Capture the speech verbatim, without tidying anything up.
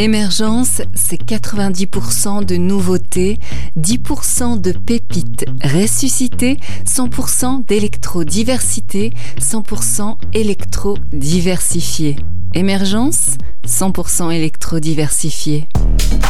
Émergence, c'est quatre-vingt-dix pour cent de nouveautés, dix pour cent de pépites ressuscitées, cent pour cent d'électrodiversité, cent pour cent électrodiversifié. Émergence, cent pour cent électrodiversifié.